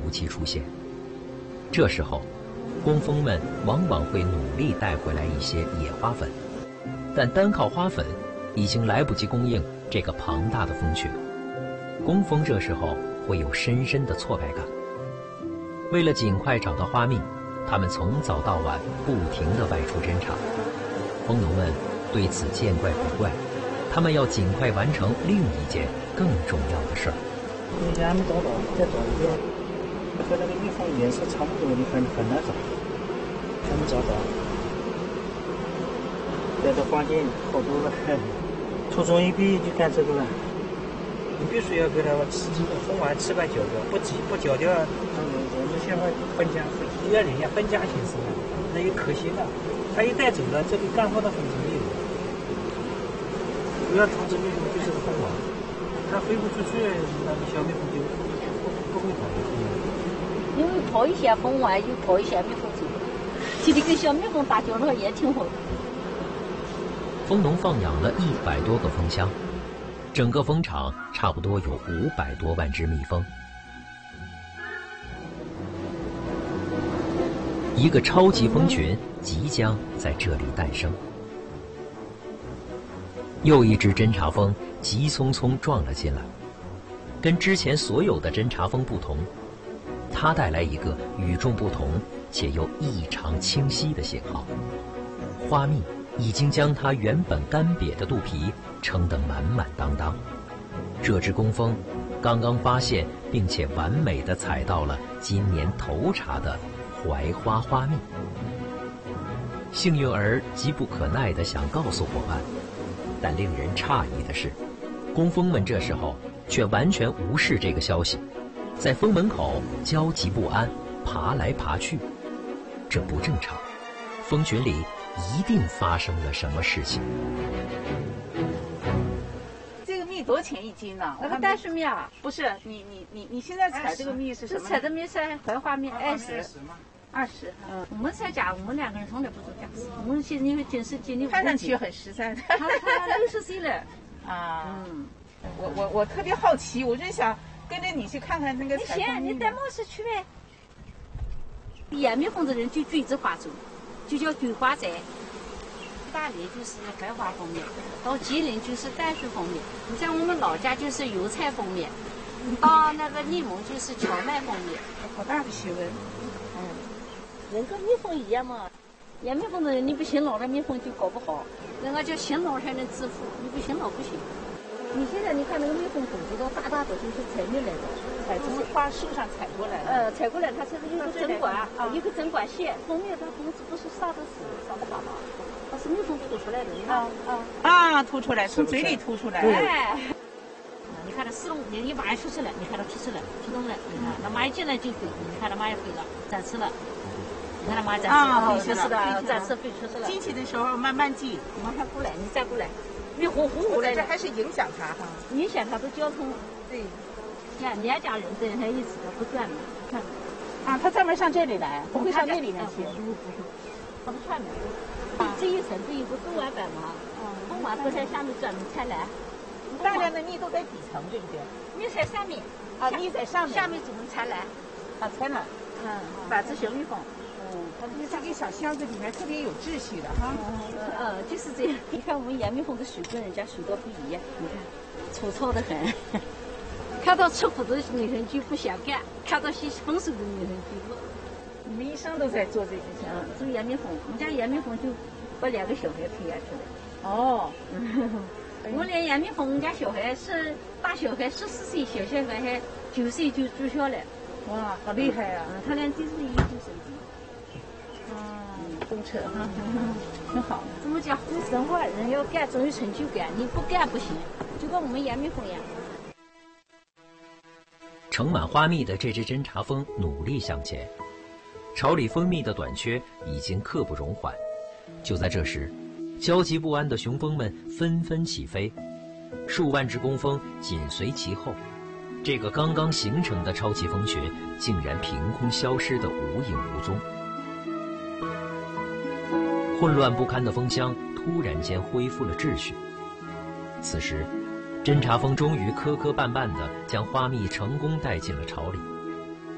期出现。这时候，工蜂们往往会努力带回来一些野花粉，但单靠花粉已经来不及供应这个庞大的蜂群。工蜂这时候会有深深的挫败感。为了尽快找到花蜜，他们从早到晚不停地外出侦查。蜂农们对此见怪不怪，他们要尽快完成另一件更重要的事儿。 你还没找到，再找一遍，和那个蜜蜂颜色差不多，你很难找，还没找到。在这房间好多了，初中一毕业就干这个了。你必须要给它蜂王吃吧嚼掉，不嚼掉，我们先会分家，要人家分家形式的，那也可惜了。他一带走了，这个干活的蜂就没有了。主要防止蜜蜂就是个蜂王，它飞不出去，那个小蜜蜂就不会跑。 因为跑一下蜂王，又跑一下蜜蜂走，其实跟小蜜蜂打交道也挺好。 蜂农放养了100多个蜂箱，整个蜂场差不多有500多万只蜜蜂。一个超级蜂群即将在这里诞生。又一只侦察蜂急匆匆撞了进来，跟之前所有的侦察蜂不同，它带来一个与众不同且又异常清晰的信号：花蜜已经将它原本干瘪的肚皮撑得满满当当。这只工蜂刚刚发现并且完美地采到了今年头茬的槐花花蜜。幸运儿急不可耐地想告诉伙伴，但令人诧异的是，工蜂们这时候却完全无视这个消息，在蜂门口焦急不安，爬来爬去。这不正常，蜂群里一定发生了什么事情。 这个蜜多少钱一斤呢？ 那个淡水蜜啊， 不是，你现在采这个蜜是什么？ 采的蜜是槐花蜜，20。 20。 我们采家，我们2个人从来不做家事。我们现在因为真是经历， 看上去很实在。 他60岁了啊。我特别好奇，我就想跟着你去看看那个采蜂蜜。 你带帽子去呗。养蜜蜂的人就种植花种，就叫种花宅。大连就是槐花蜂蜜，到吉林就是淡水蜂蜜。你像我们老家就是油菜蜂蜜，到那个内蒙就是荞麦蜂蜜。 好大的学问。 人跟蜜蜂一样嘛，养蜜蜂的人你不勤劳，那蜜蜂就搞不好。人家叫勤劳才能致富，你不勤劳不行。你现在你看那个蜜蜂种子都大大的，就是采蜜来的， 采从花树上采过来的。 采过来，它这个一个针管啊，一个针管线。蜂蜜它种子不是撒的死，撒的粑粑，它是蜜蜂吐出来的。 吐出来，从嘴里吐出来。 哎。你看它四笼，你马上出去了，你看它出去了，出动了，你看那马一进来就飞，你看它马也飞了，展翅了。你看它马展翅，飞出去了，展翅飞出去了。 进去的时候慢慢进， 马上过来，你再过来，你呼来， 这还是影响它哈， 影响它的交通。 对， 2家人在它一起它不转了，看。 它专门上这里来，不会上那里面去。 不，它不串门。这一层这一步都完板嘛，蜂王都在下面转才来。 大量的蜜都在底层，对不对？ 蜜在上面， 蜜在上面， 下面只能才来。 才来。 反正小蜜蜂。 它这个小箱子里面特别有秩序的哈。 就是这样。你看我们养蜜蜂的水跟人家水稻不一样，你看粗糙的很。看到吃苦的女人就不想干，看到吸风水的女人就不。 你们一生都在做这个做养蜜蜂，我们家养蜜蜂就把2个小孩培养出来。 哦。 我连养蜜蜂，我们家小孩是大小孩14岁，小小孩还9岁就住校了。 哇，好厉害啊！ 他俩就是研究生。 工程哈，挺好。 怎么讲？生活人要干，总有成就感，你不干不行。就跟我们养蜜蜂一样。 盛满花蜜的这只侦察蜂努力向前，巢里蜂蜜的短缺已经刻不容缓。就在这时，焦急不安的雄蜂们纷纷起飞，数万只工蜂紧随其后。这个刚刚形成的超级蜂群竟然凭空消失得无影无踪。混乱不堪的蜂箱突然间恢复了秩序。此时，侦察蜂终于磕磕绊绊地将花蜜成功带进了巢里。